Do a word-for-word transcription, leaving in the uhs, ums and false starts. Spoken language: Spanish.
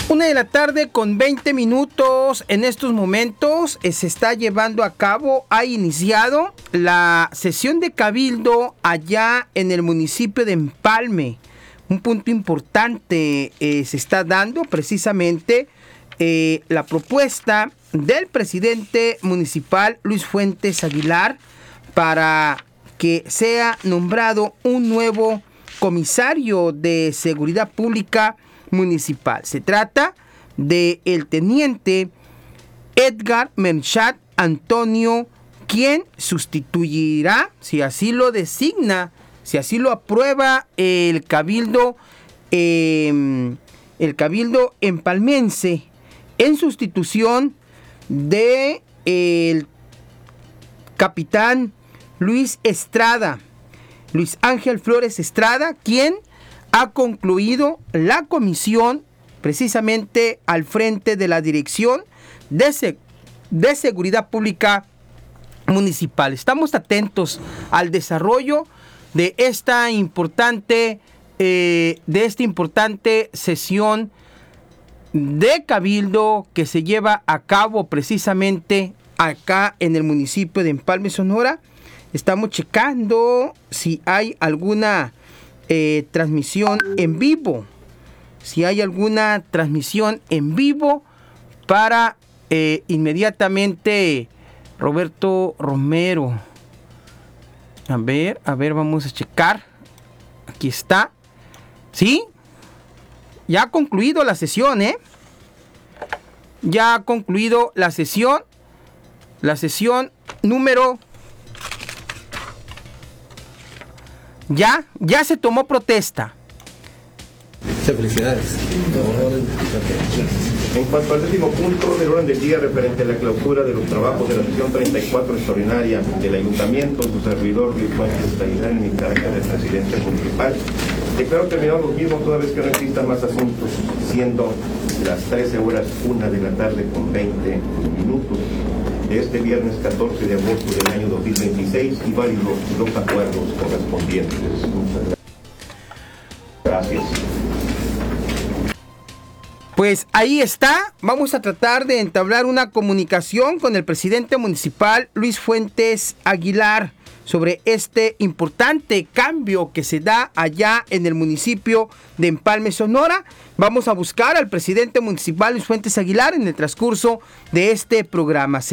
Una de la tarde con veinte minutos. En estos momentos eh, se está llevando a cabo, ha iniciado la sesión de cabildo allá en el municipio de Empalme. Un punto importante eh, se está dando precisamente eh, la propuesta del presidente municipal Luis Fuentes Aguilar para que sea nombrado un nuevo comisario de seguridad pública municipal. Se trata de el teniente Edgar Menchat Antonio, quien sustituirá, si así lo designa, si así lo aprueba el cabildo, eh, el cabildo empalmense, en sustitución de el capitán Luis Estrada, Luis Ángel Flores Estrada, quien ha concluido la comisión precisamente al frente de la Dirección de, Se- de Seguridad Pública Municipal. Estamos atentos al desarrollo de esta importante, eh, de esta importante sesión de cabildo que se lleva a cabo precisamente acá en el municipio de Empalme, Sonora. Estamos checando si hay alguna Eh, transmisión en vivo, si hay alguna transmisión en vivo para eh, inmediatamente Roberto Romero. A ver, a ver, vamos a checar. Aquí está. ¿Sí? Ya ha concluido la sesión, ¿eh? Ya ha concluido la sesión. La sesión número... Ya, ya se tomó protesta. Muchas felicidades. En cuanto al décimo punto del orden del día referente a la clausura de los trabajos de la sesión treinta y cuatro extraordinaria del Ayuntamiento, su servidor Luis Fuentes Aguilar, en mi carácter de presidente municipal, declaro terminados los mismos toda vez que no existan más asuntos, siendo las trece horas una de la tarde con veinte minutos de este viernes catorce de agosto del año dos mil veintiséis y válidos los acuerdos correspondientes. Muchas gracias. Pues ahí está. Vamos a tratar de entablar una comunicación con el presidente municipal Luis Fuentes Aguilar sobre este importante cambio que se da allá en el municipio de Empalme, Sonora. Vamos a buscar al presidente municipal Luis Fuentes Aguilar en el transcurso de este programa.